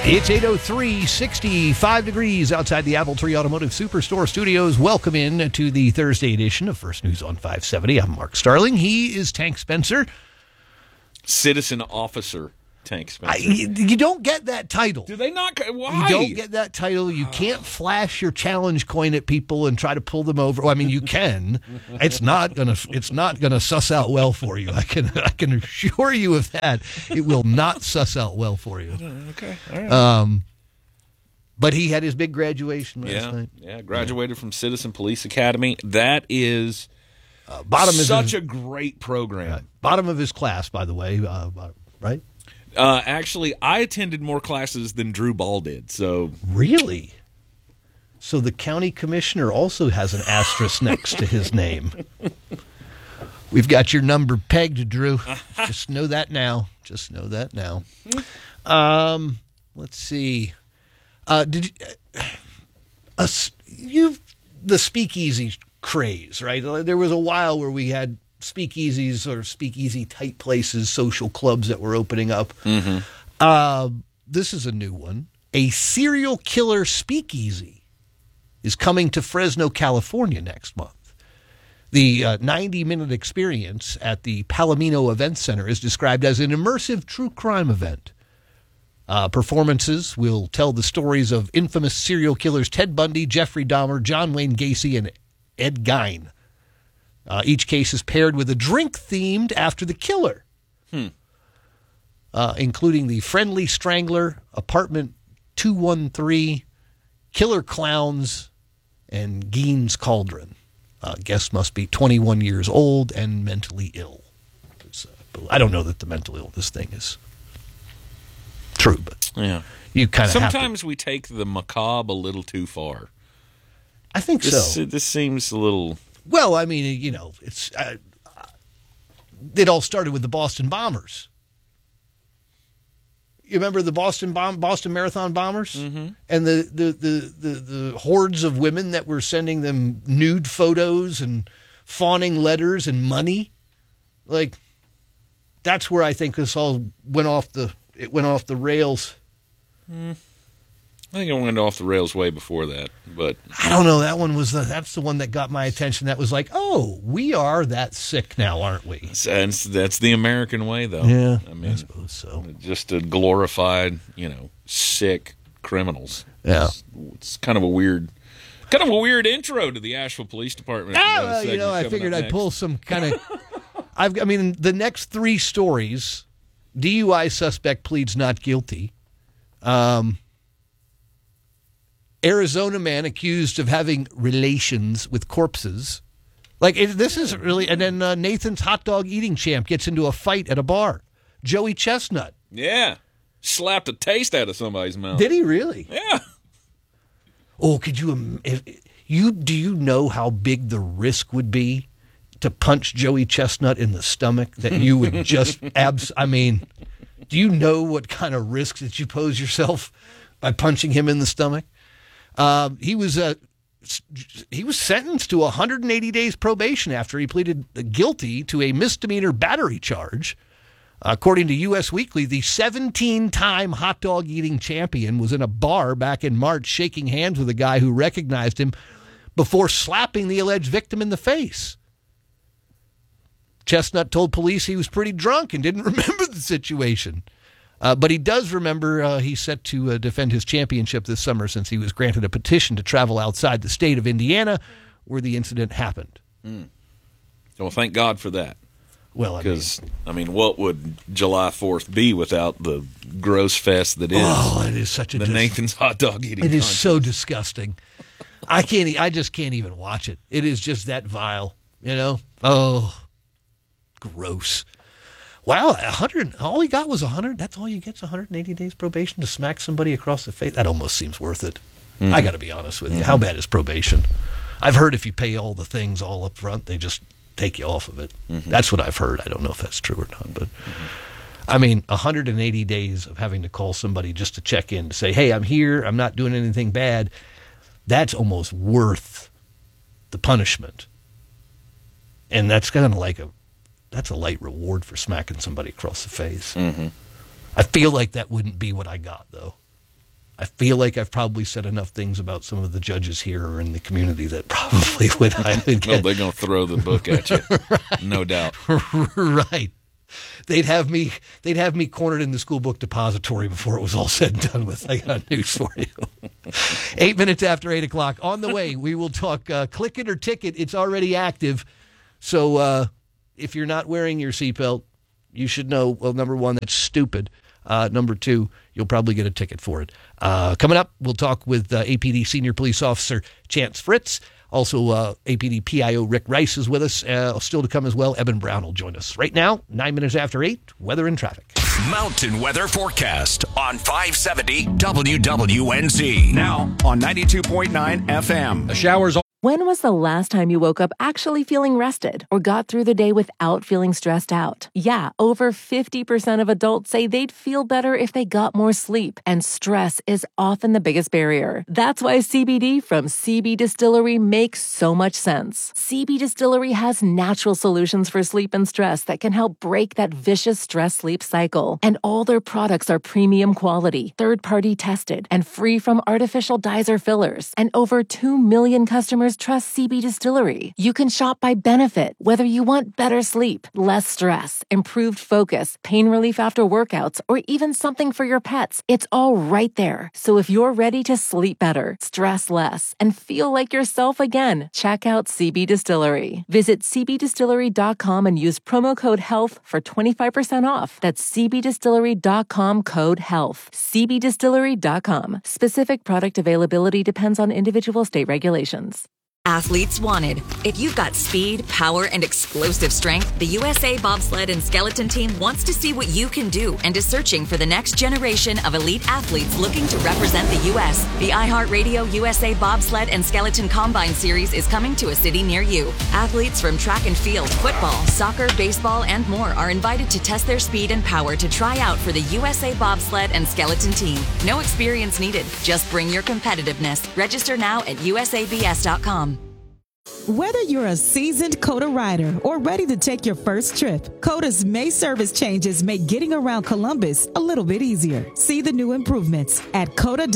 It's 8:03, 65 degrees outside the Apple Tree Automotive Superstore studios. Welcome in to the Thursday edition of First News on 570. I'm Mark Starling. He is Tank Spencer. Citizen Officer Tank Spencer. You don't get that title. Do they not? Why? You don't get that title. You can't flash your challenge coin at people and try to pull them over. Well, I mean, you can. It's not gonna suss out well for you. I can assure you of that. It will not suss out well for you. Okay. All right. But he had his big graduation last night. Yeah, graduated from Citizen Police Academy. That is such a great program. Bottom of his class, by the way, right? Actually, I attended more classes than Drew Ball did. So really? So the county commissioner also has an asterisk next to his name. We've got your number pegged, Drew. Just know that now. Let's see. Did you the speakeasy craze, right? There was a while where we had speakeasies or speakeasy type places, social clubs that were opening up. Mm-hmm. This is a new one. A serial killer speakeasy is coming to Fresno, California next month. The 90-minute experience at the Palomino Event Center is described as an immersive true crime event. Performances will tell the stories of infamous serial killers Ted Bundy, Jeffrey Dahmer, John Wayne Gacy, and Ed Gein. Each case is paired with a drink themed after the killer, including the Friendly Strangler, Apartment 213, Killer Clowns, and Gein's Cauldron. Guests must be 21 years old and mentally ill. I don't know that the mental illness thing is true, but yeah, you kind of sometimes we take the macabre a little too far. I think so. This seems a little. Well, I mean, it's it all started with the Boston Bombers. You remember the Boston Marathon bombers, and the hordes of women that were sending them nude photos and fawning letters and money. Like, that's where I think this all went off the rails. I think it went off the rails way before that, but I don't know. That one that's the one that got my attention. That was like, oh, we are that sick now, aren't we? That's the American way, though. Yeah, I mean, I suppose so. Just a glorified, sick criminals. Yeah, it's kind of a weird intro to the Asheville Police Department. I figured I'd pull some kind of. The next three stories: DUI suspect pleads not guilty. Arizona man accused of having relations with corpses. This is really... And then Nathan's hot dog eating champ gets into a fight at a bar. Joey Chestnut. Yeah. Slapped a taste out of somebody's mouth. Did he really? Yeah. Oh, could you... Do you know how big the risk would be to punch Joey Chestnut in the stomach? That you would just... do you know what kind of risks that you pose yourself by punching him in the stomach? He was sentenced to 180 days probation after he pleaded guilty to a misdemeanor battery charge. According to U.S. Weekly, the 17-time hot dog eating champion was in a bar back in March shaking hands with a guy who recognized him before slapping the alleged victim in the face. Chestnut told police he was pretty drunk and didn't remember the situation. But he does remember he's set to defend his championship this summer since he was granted a petition to travel outside the state of Indiana where the incident happened. Well, thank God for that. Well, because, what would July 4th be without the gross fest that is? Oh, it is such a... The Nathan's hot dog eating It is so disgusting. I just can't even watch it. It is just that vile, Oh, gross. Wow, 100. All he got was 100. That's all you get, 180 days probation to smack somebody across the face. That almost seems worth it. I got to be honest with you. How bad is probation? I've heard if you pay all the things all up front, they just take you off of it. That's what I've heard. I don't know if that's true or not, but 180 days of having to call somebody just to check in to say, "Hey, I'm here. I'm not doing anything bad." That's almost worth the punishment, and that's kind of like that's a light reward for smacking somebody across the face. I feel like that wouldn't be what I got, though. I feel like I've probably said enough things about some of the judges here or in the community that probably would get. Well, they're going to throw the book at you, right. No doubt. Right. They'd have me cornered in the school book depository before it was all said and done with. I got news for you. 8 minutes after 8 o'clock. On the way, we will talk Click It or Ticket. It's already active. So if you're not wearing your seatbelt, you should know, well, number one, that's stupid. Number two, you'll probably get a ticket for it. Coming up, we'll talk with APD Senior Police Officer Chance Fritz. Also, APD PIO Rick Rice is with us. Still to come as well, Eben Brown will join us. Right now, 9 minutes after 8, weather and traffic. Mountain weather forecast on 570 WWNZ. Now on 92.9 FM. The showers. When was the last time you woke up actually feeling rested or got through the day without feeling stressed out? Yeah, over 50% of adults say they'd feel better if they got more sleep, and stress is often the biggest barrier. That's why CBD from CB Distillery makes so much sense. CB Distillery has natural solutions for sleep and stress that can help break that vicious stress-sleep cycle. And all their products are premium quality, third-party tested, and free from artificial dyes or fillers. And over 2 million customers trust CB Distillery. You can shop by benefit, whether you want better sleep, less stress, improved focus, pain relief after workouts, or even something for your pets. It's all right there. So if you're ready to sleep better, stress less, and feel like yourself again, check out CB Distillery. Visit cbdistillery.com and use promo code HEALTH for 25% off. That's cbdistillery.com code HEALTH. cbdistillery.com. Specific product availability depends on individual state regulations. Athletes wanted. If you've got speed, power, and explosive strength, the USA Bobsled and Skeleton Team wants to see what you can do and is searching for the next generation of elite athletes looking to represent the U.S. The iHeartRadio USA Bobsled and Skeleton Combine Series is coming to a city near you. Athletes from track and field, football, soccer, baseball, and more are invited to test their speed and power to try out for the USA Bobsled and Skeleton Team. No experience needed. Just bring your competitiveness. Register now at usabs.com. Whether you're a seasoned COTA rider or ready to take your first trip, COTA's May service changes make getting around Columbus a little bit easier. See the new improvements at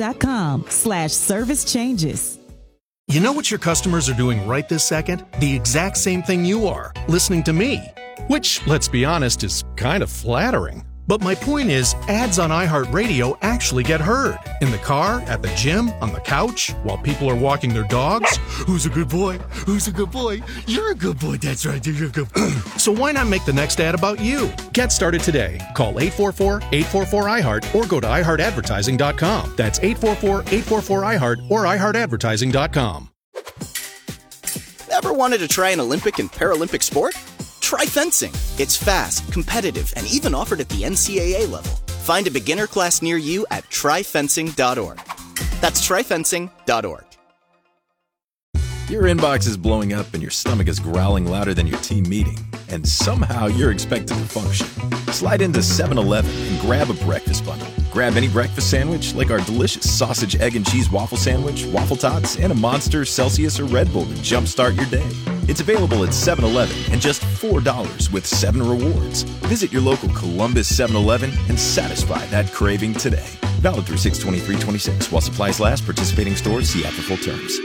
COTA.com/service changes. You know what your customers are doing right this second? The exact same thing you are, listening to me. Which, let's be honest, is kind of flattering. But my point is, ads on iHeartRadio actually get heard. In the car, at the gym, on the couch, while people are walking their dogs. Who's a good boy? Who's a good boy? You're a good boy. That's right. You're a good boy. So why not make the next ad about you? Get started today. Call 844-844-iHeart or go to iHeartAdvertising.com. That's 844-844-iHeart or iHeartAdvertising.com. Ever wanted to try an Olympic and Paralympic sport? Try fencing. It's fast, competitive, and even offered at the NCAA level. Find a beginner class near you at tryfencing.org. That's tryfencing.org. Your inbox is blowing up and your stomach is growling louder than your team meeting, and somehow you're expected to function. Slide into 7-Eleven and grab a breakfast bundle. Grab any breakfast sandwich like our delicious sausage, egg, and cheese waffle sandwich, waffle tots, and a Monster, Celsius, or Red Bull to jumpstart your day. It's available at 7-Eleven and just $4 with 7 rewards. Visit your local Columbus 7-Eleven and satisfy that craving today. Valid through 6/23/26 while supplies last. Participating stores see app for full terms.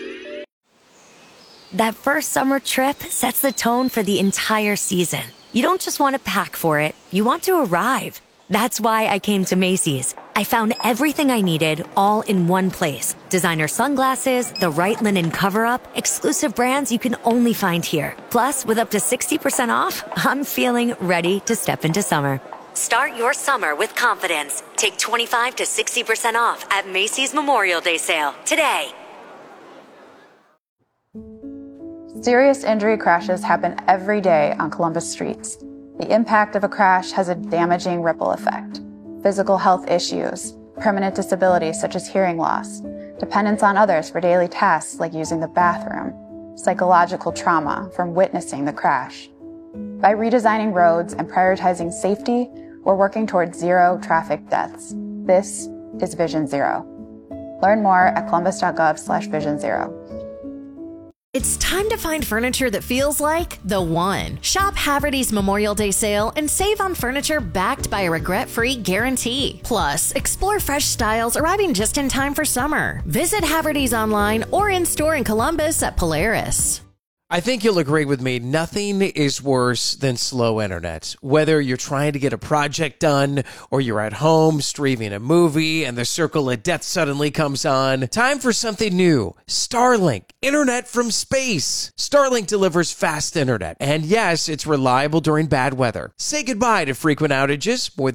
That first summer trip sets the tone for the entire season. You don't just want to pack for it, you want to arrive. That's why I came to Macy's. I found everything I needed all in one place. Designer sunglasses, the right linen cover-up, exclusive brands you can only find here. Plus, with up to 60% off, I'm feeling ready to step into summer. Start your summer with confidence. Take 25 to 60% off at Macy's Memorial Day sale today. Serious injury crashes happen every day on Columbus streets. The impact of a crash has a damaging ripple effect. Physical health issues, permanent disabilities such as hearing loss, dependence on others for daily tasks like using the bathroom, psychological trauma from witnessing the crash. By redesigning roads and prioritizing safety, we're working towards zero traffic deaths. This is Vision Zero. Learn more at columbus.gov/Vision Zero. It's time to find furniture that feels like the one. Shop Haverty's Memorial Day sale and save on furniture backed by a regret-free guarantee. Plus, explore fresh styles arriving just in time for summer. Visit Haverty's online or in-store in Columbus at Polaris. I think you'll agree with me, nothing is worse than slow internet. Whether you're trying to get a project done or you're at home streaming a movie and the circle of death suddenly comes on, time for something new. Starlink, internet from space. Starlink delivers fast internet. And yes, it's reliable during bad weather. Say goodbye to frequent outages. More